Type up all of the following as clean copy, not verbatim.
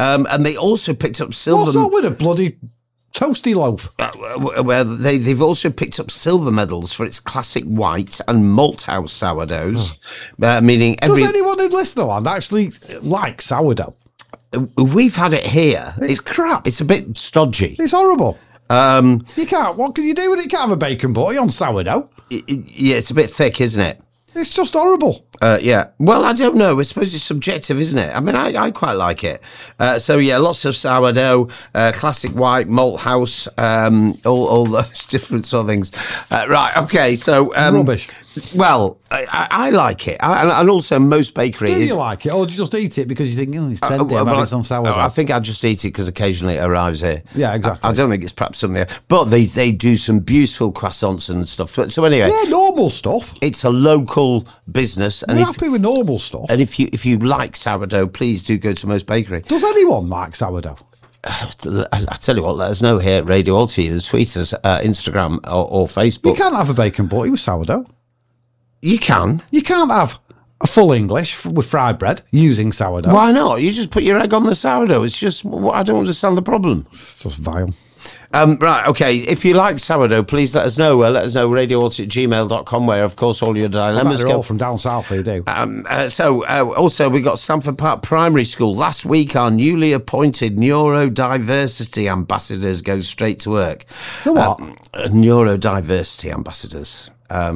And they also picked up silver. What's up with a bloody toasty loaf? Well, they've also picked up silver medals for its classic white and Malthouse sourdoughs, meaning Does anyone in Listenerland actually like sourdough? We've had it here. It's crap. It's a bit stodgy. It's horrible. You can't. What can you do with it? You can't have a bacon butty on sourdough. Yeah, it's a bit thick, isn't it? It's just horrible. Yeah. Well, I don't know. I suppose it's subjective, isn't it? I mean, I quite like it. So, yeah, lots of sourdough, classic white, Malthouse, all those different sort of things. Right, okay, so... Rubbish. Well, I like it. And also most bakeries... Do you like it? Or do you just eat it because you think, it's tempting, I'm having some sourdough? I think I just eat it because occasionally it arrives here. Yeah, exactly. I don't think it's perhaps something... But they do some beautiful croissants and stuff. So anyway... Yeah, normal stuff. It's a local business. And We're happy with normal stuff. And if you like sourdough, please do go to Most Bakery. Does anyone like sourdough? I tell you what, let us know here at Radio Alty. Either tweet us, Instagram or Facebook. You can't have a bacon butty with sourdough. You can. You can't have a full English with fried bread using sourdough. Why not? You just put your egg on the sourdough. It's just, I don't understand the problem. It's just vile. Right, okay. If you like sourdough, please let us know. Let us know, radioalty@gmail.com, where, of course, all your dilemmas go. All from down south, you do. Also, we got Stamford Park Primary School. Last week, our newly appointed neurodiversity ambassadors go straight to work. The what? Neurodiversity ambassadors.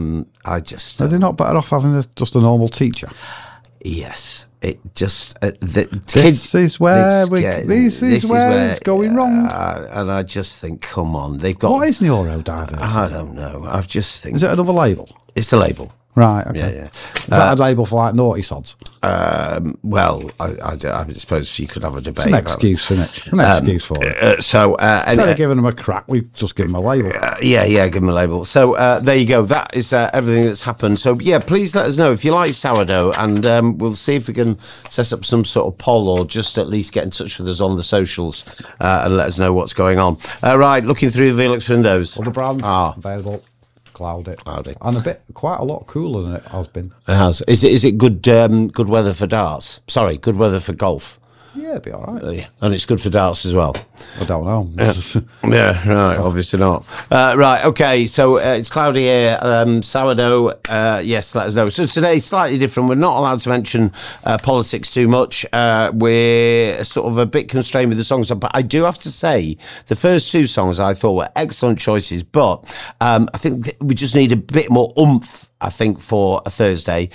Are they not better off having just a normal teacher? Yes. It just this is where it's going wrong. And I just think, come on, they've got. What is neurodiversity? I don't know. I just think. Is it another label? It's a label. Right. Okay. Yeah. Is that a label for like naughty sods? Well, I suppose you could have a debate. It's an excuse, isn't it? An excuse for it. Instead of giving them a crack, we just give them a label. Give them a label. So there you go. That is everything that's happened. So yeah, please let us know if you like sourdough, and we'll see if we can set up some sort of poll or just at least get in touch with us on the socials and let us know what's going on. Right, looking through the Velux windows. Other brands available. Cloudy. And quite a lot cooler than it has been. It has. Is it good weather for darts? Sorry, good weather for golf. Yeah, it'd be all right. And it's good for darts as well. I don't know. Yeah, right, obviously not. Right, okay, so it's cloudy here. Sourdough, yes, let us know. So today, slightly different. We're not allowed to mention politics too much. We're sort of a bit constrained with the songs. But I do have to say, the first two songs I thought were excellent choices. But I think we just need a bit more oomph, I think, for a Thursday.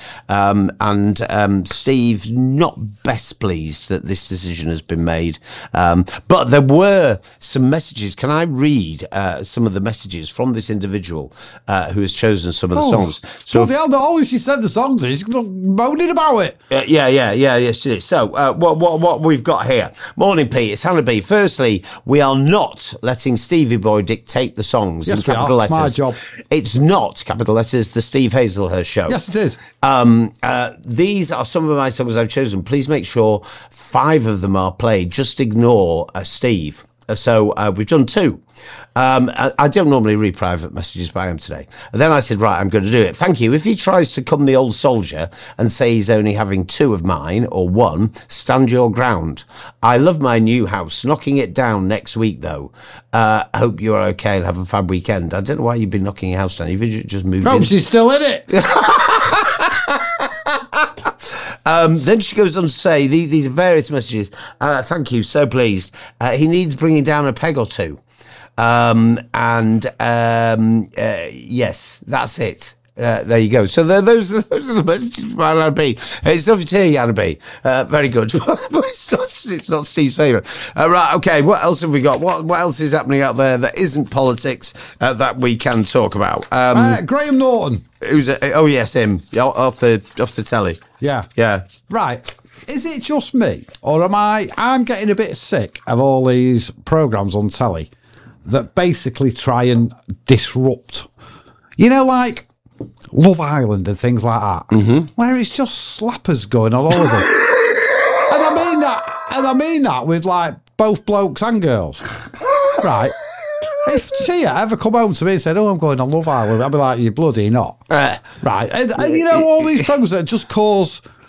And Steve, not best pleased that this decision has been made. But there were some messages. Can I read some of the messages from this individual who has chosen some of the songs? So not only she said the songs, she's moaning about it. Yes, it is. So what we've got here. Morning, Pete. It's Hannah B. Firstly, we are not letting Stevie Boy dictate the songs in capital letters. It's my job. It's not capital letters. The Steve Hazelhurst Show. Yes, it is. These are some of my songs I've chosen. Please make sure 5 of them are played. Just ignore Steve. So we've done 2. I don't normally read private messages, but I am today. And then I said, right, I'm going to do it. Thank you. If he tries to come the old soldier and say he's only having 2 of mine or 1, stand your ground. I love my new house. Knocking it down next week, though. Hope you're okay and have a fab weekend. I don't know why you've been knocking your house down. You've just moved in. She's still in it. Then she goes on to say, these various messages. Thank you. So pleased. He needs bringing down a peg or 2. Yes, that's it. There you go. So those are the messages from Anna B. It's lovely to hear you, Anna B. Very good. But it's not Steve's favourite. Right, okay, what else have we got? What else is happening out there that isn't politics that we can talk about? Graham Norton. Oh, yes, him. Off the telly. Yeah. Right. Is it just me? Or I'm getting a bit sick of all these programmes on telly that basically try and disrupt, like Love Island and things like that, where it's just slappers going all over. And I mean that with like both blokes and girls, right? If Tia ever come home to me and said, "Oh, I'm going on Love Island," I'd be like, "You bloody not!" Right? And all these things that just cause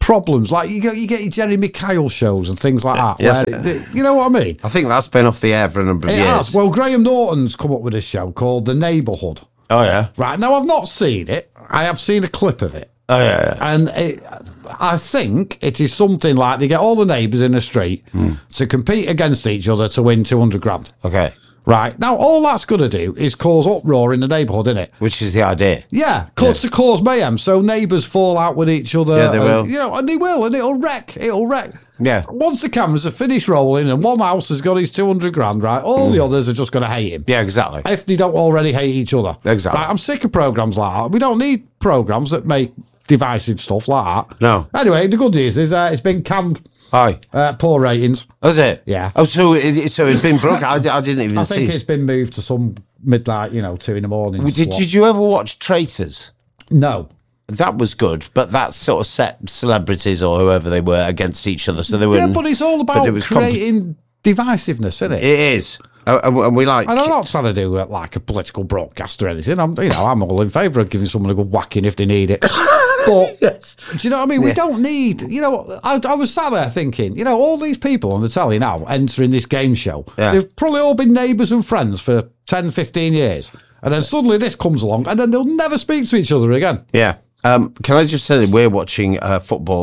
problems. Like you get your Jeremy Kyle shows and things like that. Yeah. You know what I mean? I think that's been off the air for a number of It years. has. Well, Graham Norton's come up with a show called The Neighbourhood. Oh, yeah. Right, now I've not seen it. I have seen a clip of it. Oh, yeah. And I think it is something like they get all the neighbours in the street to compete against each other to win 200 grand. Okay. Right, now all that's going to do is cause uproar in the neighbourhood, innit? Which is the idea. Yeah, to cause mayhem, so neighbours fall out with each other. Yeah, they will. And they will, and it'll wreck. Yeah. Once the cameras are finished rolling and one house has got his 200 grand, right, all the others are just going to hate him. Yeah, exactly. If they don't already hate each other. Exactly. Right, I'm sick of programmes like that. We don't need programmes that make divisive stuff like that. No. Anyway, the good news is it's been canned. Aye. Poor ratings. Was it? Yeah. Oh, so it'd been broke. I didn't even I see. think it's been moved to some midnight, 2 in the morning. Did you ever watch Traitors? No. That was good, but that sort of set celebrities or whoever they were against each other, so they were. Yeah, but it's all about creating divisiveness, isn't it? It is, and we like. And I'm not trying to do like a political broadcast or anything. I'm all in favour of giving someone a good whacking if they need it. But Yes. do you know what I mean? We don't need. I was sat there thinking, all these people on the telly now entering this game show. Yeah. They've probably all been neighbours and friends for 10, 15 years, and then suddenly this comes along, and then they'll never speak to each other again. Yeah. Can I just say that we're watching a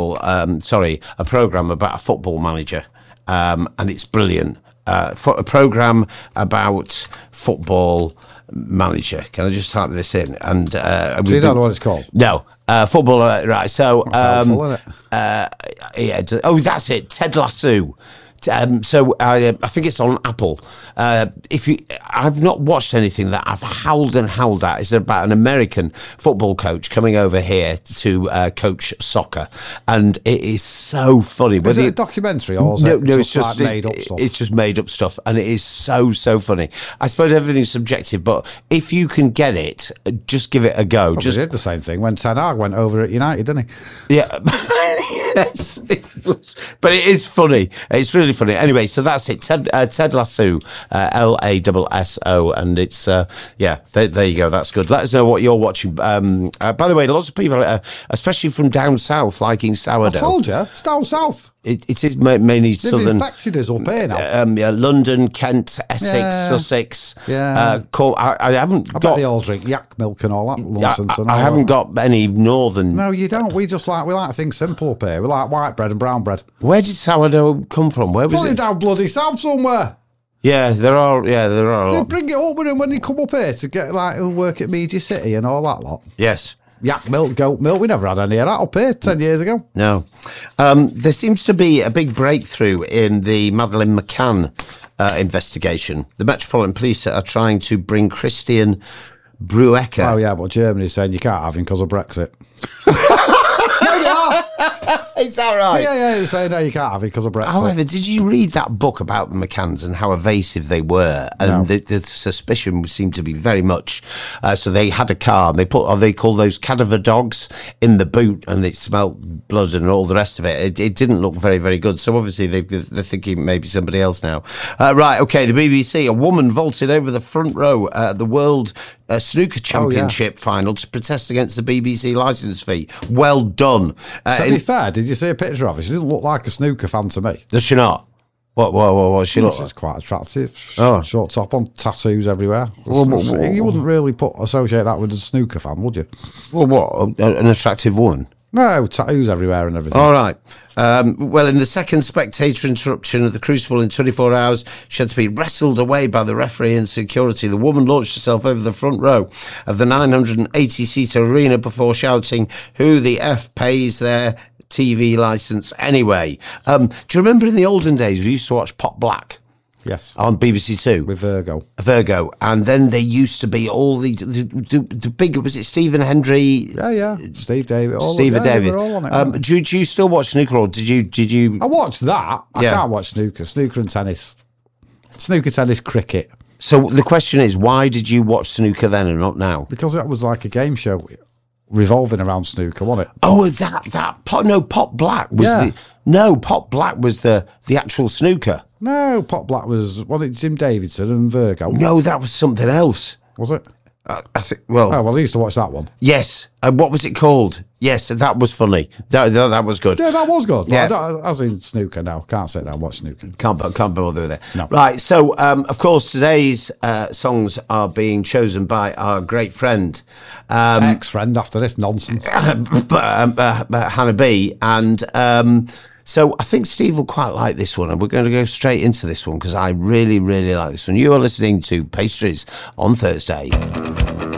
program about a football manager, and it's brilliant. A program about football manager. Can I just type this in? And So you don't know what it's called? No, football. Right. So, helpful, isn't it? that's it. Ted Lasso. So I think it's on Apple. I've not watched anything that I've howled and howled at. It's about an American football coach coming over here to coach soccer, and it is so funny. Is it a documentary or is it's just like made up stuff? It's just made up stuff, and it is so funny. I suppose everything's subjective, but if you can get it, just give it a go. Well, just did the same thing when Ten Hag went over at United, didn't he? Yeah. Yes, it was. But it is funny. It's really funny. Anyway, so that's it. Ted Lasso, Lasso, and it's there you go. That's good. Let us know what you're watching. By the way, lots of people, especially from down south, liking sourdough. I told you, it's down south. It is mainly They've southern. infected us up here now. London, Kent, Essex, Yeah. Sussex. Yeah. I haven't I got. bet they all drink yak milk and all that nonsense. I haven't got any northern. No, you don't. We like things simple up here. We like white bread and brown bread. Where did sourdough come from? Where was Probably it? down bloody south somewhere. Yeah, there are. Yeah, there are. A They lot. bring it up with them when they come up here to get who work at Media City and all that lot. Yes. Yak milk, goat milk. We never had any of that up here 10 years ago. No. There seems to be a big breakthrough in the Madeleine McCann investigation. The Metropolitan Police are trying to bring Christian Bruecker. Oh, yeah, but Germany's saying you can't have him because of Brexit. Is that right? Yeah, they're saying no, you can't have him because of Brexit. However, did you read that book about the McCanns and how evasive they were? And the suspicion seemed to be very much. So they had a car and they call those cadaver dogs in the boot, and it smelled blood and all the rest of it. It didn't look very, very good. So obviously they're thinking maybe somebody else now. Right, okay, the BBC. A woman vaulted over the front row at the World Snooker Championship final to protest against the BBC licence fee. Well done. To be fair, did you see a picture of her? She doesn't look like a snooker fan to me. Does she not? What she look She's quite attractive. Oh. Short top on, tattoos everywhere. Well, you wouldn't really associate that with a snooker fan, would you? Well, what? An attractive woman? No, tattoos everywhere and everything. All right. Well, in the second spectator interruption of the Crucible in 24 hours, she had to be wrestled away by the referee and security. The woman launched herself over the front row of the 980-seater arena before shouting, "Who the F pays their TV licence anyway?" Do you remember in the olden days we used to watch Pot Black? Yes. On BBC Two. With Virgo. And then there used to be all these, the big, was it Stephen Hendry? Yeah. Steve David. Stephen David. They were all on it, do you still watch snooker, or did you? I watched that. I Yeah. can't watch snooker. Snooker and tennis. Snooker, tennis, cricket. So the question is, why did you watch snooker then and not now? Because that was like a game show revolving around snooker, wasn't it? Oh, Pot Black was Yeah. Pot Black was the actual snooker. No, Pot Black was, Jim Davidson and Virgo? No, that was something else. Was it? I think. Well, Oh, well, I used to watch that one. yes. What was it called? Yes, that was funny. That was good. Yeah, that was good. Yeah. As in snooker now. Can't sit down and watch snooker. Can't bother with it. No. Right. So, of course, today's songs are being chosen by our great friend, Ex-friend after this nonsense. Hannah B. And so I think Steve will quite like this one. And we're going to go straight into this one because I really, really like this one. You are listening to Pastries on Thursday.